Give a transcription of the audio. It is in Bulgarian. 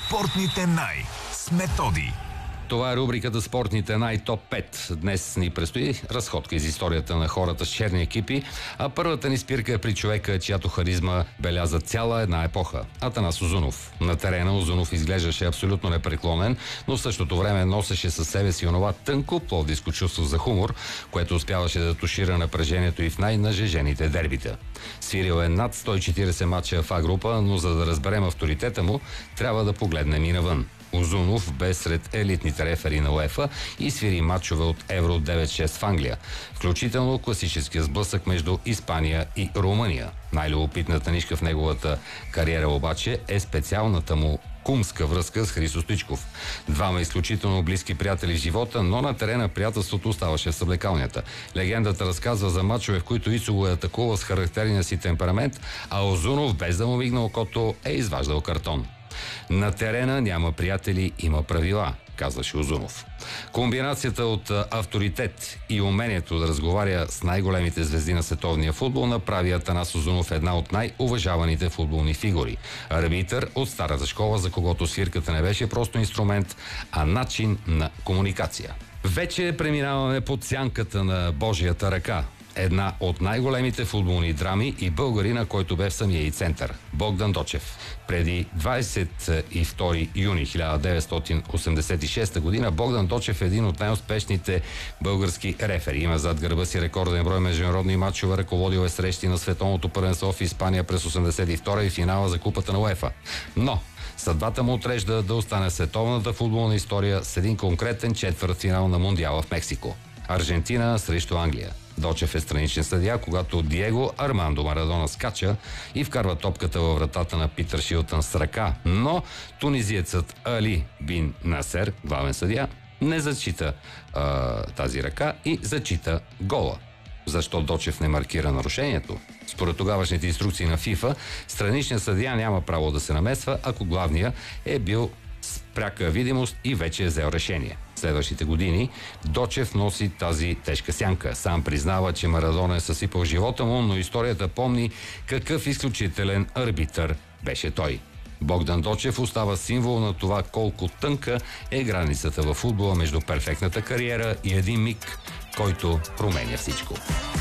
Спортните най с Методи. Това е рубриката Спортните най-топ 5. Днес ни предстои разходка из историята на хората с черни екипи, а първата ни спирка е при човека, чиято харизма беляза цяла една епоха. Атанас Узунов. На терена Узунов изглеждаше абсолютно непреклонен, но в същото време носеше със себе си онова тънко пловдивско чувство за хумор, което успяваше да тушира напрежението и в най-нажежените дербита. Свирил е над 140 мача в А-група, но за да разберем авторитета му, трябва да погледнем и навън. Узунов бе сред елитните рефери на УЕФА и свири матчове от Евро 9-6 в Англия, включително класическия сблъсък между Испания и Румъния. Най-любопитната нишка в неговата кариера обаче е специалната му кумска връзка с Христо Стоичков. Двама изключително близки приятели в живота, но на терена приятелството оставаше в съблекалнята. Легендата разказва за мачове, в които Ицо го е атакувал с характерния си темперамент, а Узунов, без да му мигна окото, е изваждал картон. На терена няма приятели, има правила, казваше Узунов. Комбинацията от авторитет и умението да разговаря с най-големите звезди на световния футбол направи Атанас Узунов една от най-уважаваните футболни фигури. Арбитър от старата школа, за когото свирката не беше просто инструмент, а начин на комуникация. Вече преминаваме под сянката на Божията ръка. Една от най-големите футболни драми и българина, който бе в самия и център – Богдан Дочев. Преди 22 юни 1986 година Богдан Дочев е един от най-успешните български рефери. Има зад гърба си рекорден брой международни матчове, ръководил е срещи на световното първенство в Испания през 1982 и финала за Купата на УЕФА. Но съдбата му отрежда да остане световната футболна история с един конкретен четвъртфинал на Мондиала в Мексико. Аржентина срещу Англия. Дочев е страничен съдия, когато Диего Армандо Марадона скача и вкарва топката във вратата на Питър Шилтън с ръка, но тунизиецът Али Бин Насер, главен съдия, не зачита тази ръка и зачита гола. Защо Дочев не маркира нарушението? Според тогавашните инструкции на ФИФА, страничният съдия няма право да се намесва, ако главният е бил с пряка видимост и вече е взел решение. Следващите години Дочев носи тази тежка сянка. Сам признава, че Марадона е съсипал живота му, но историята помни какъв изключителен арбитър беше той. Богдан Дочев остава символ на това колко тънка е границата във футбола между перфектната кариера и един миг, който променя всичко.